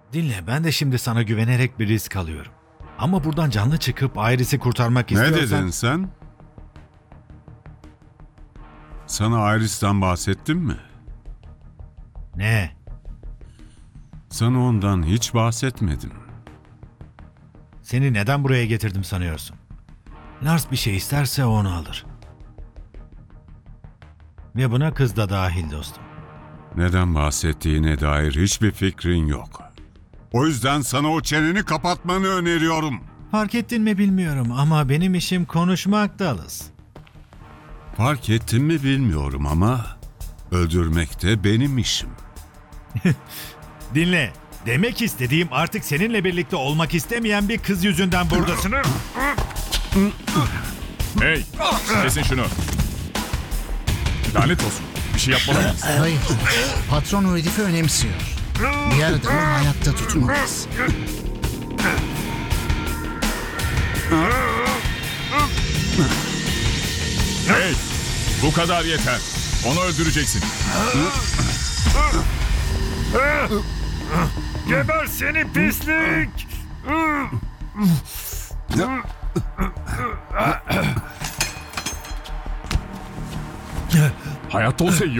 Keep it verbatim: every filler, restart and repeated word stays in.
Dinle, ben de şimdi sana güvenerek bir risk alıyorum. Ama buradan canlı çıkıp Iris'i kurtarmak Ne istiyorsan... dedin sen? Sana Iris'ten bahsettim mi? Ne? Sana ondan hiç bahsetmedim. Seni neden buraya getirdim sanıyorsun? Lars bir şey isterse onu alır. Ve buna kız da dahil dostum. Neden bahsettiğine dair hiçbir fikrin yok. O yüzden sana o çeneni kapatmanı öneriyorum. Fark ettin mi bilmiyorum ama benim işim konuşmak Dallas. Fark ettin mi bilmiyorum ama öldürmek de benim işim. Dinle. Demek istediğim artık seninle birlikte olmak istemeyen bir kız yüzünden buradasın. Hey, kesin şunu. Lanet olsun. Bir şey yapmalı mıyız? Hayır. Patron o herifi önemsiyor. Diğer adamı hayatta tutmalıyız. Hey, bu kadar yeter. Onu öldüreceksin. Geber seni pislik! Hayatta olsa iyi